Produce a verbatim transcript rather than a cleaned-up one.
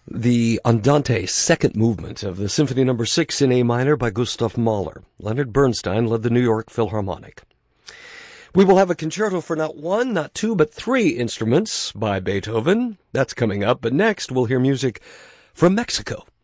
the Andante second movement of the Symphony Number six in A minor by Gustav Mahler. Leonard Bernstein led the New York Philharmonic. We will have a concerto for not one, not two, but three instruments by Beethoven. That's coming up. But next, we'll hear music from Mexico.